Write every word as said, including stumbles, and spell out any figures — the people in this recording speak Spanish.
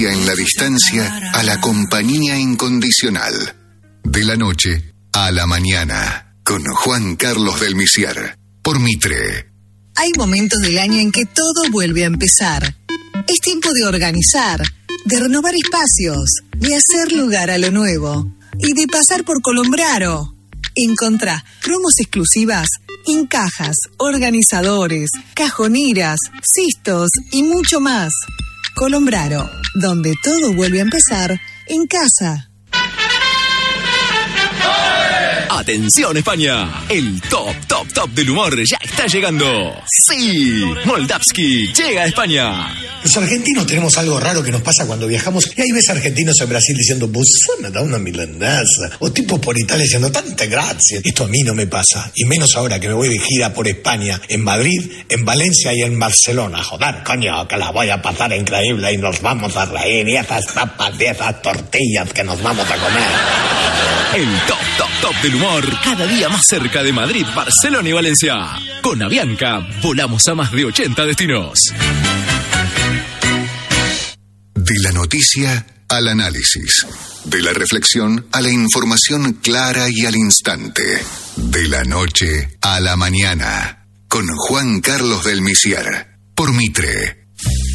En la distancia a la compañía incondicional. De la noche a la mañana. Con Juan Carlos del Misier. Por Mitre. Hay momentos del año en que todo vuelve a empezar. Es tiempo de organizar, de renovar espacios, de hacer lugar a lo nuevo y de pasar por Colombraro. Encontrá promos exclusivas en cajas, organizadores, cajoneras, cistos y mucho más. Colombraro, donde todo vuelve a empezar en casa. ¡Atención España! El top, top, top del humor ya está llegando. ¡Sí! Moldavsky llega a España. Los argentinos tenemos algo raro que nos pasa cuando viajamos y ahí ves argentinos en Brasil diciendo "Bussona da una milanesa" o tipos por Italia diciendo "tanta gracia". Esto a mí no me pasa, y menos ahora que me voy de gira por España, en Madrid, en Valencia y en Barcelona. Joder, coño, que la voy a pasar increíble y nos vamos a reír y esas tapas y esas tortillas que nos vamos a comer. El top, top, top del humor cada día más cerca de Madrid, Barcelona y Valencia. Con Avianca volamos a más de ochenta destinos. De la noticia al análisis. De la reflexión a la información clara y al instante. De la noche a la mañana. Con Juan Carlos del Misier. Por Mitre.